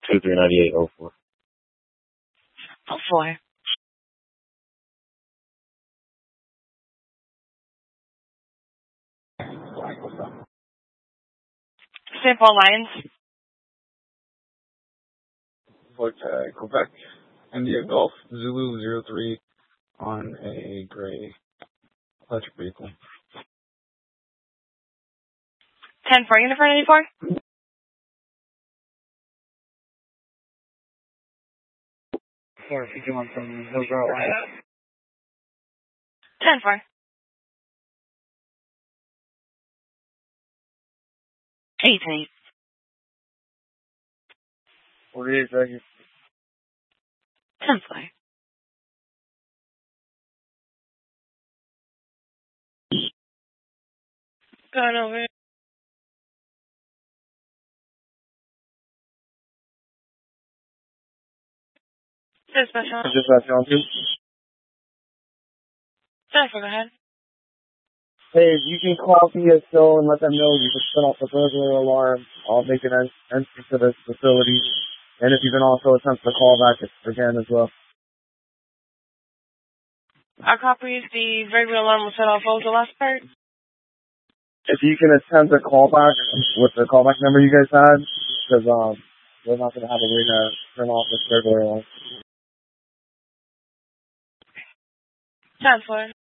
239804. 04. St. Paul Lions. Voight, Quebec, India Golf, Zulu 03 on a gray electric vehicle. 10 for Uniform 84. Sorry, if you want some Hillsborough Lions. 10 for. 8-8. 48 seconds. 10 for. Going over. Dispatch on. Dispatch on 2. 10 for, go ahead. Hey, you can call PSO and let them know you can set off the burglar alarm. I'll make an entry to this facility. And if you can also attempt to call back again as well. Our copy is the regular alarm was set off. What was the last part? If you can attempt a callback with the callback number you guys had, because we're not going to have a way to turn off this burglar alarm. 10 for.